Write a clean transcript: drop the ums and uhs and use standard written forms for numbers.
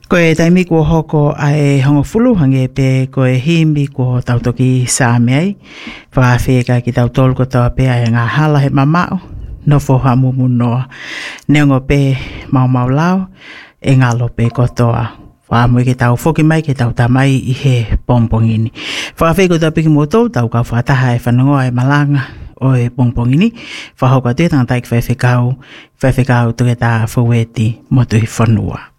Ko e taimi ko hoko ai hongo fulu hange pe ko e himi ko tautoki sa mei. Whaafeka ki tau tolu ko tau pe ai ngā hala he mamao. No fo hamumu noa. Neongo pe mau mau lau e ngalo pe kotoa. Whaamui ke tau foki mai ke tau tamai i he pompongini. Whaafeko tau piki moto tau kau whataha e whanongoa e malanga o e pompongini. Whahoka te tangatai ki whaefekau tuke tā whaweti motu i whanua.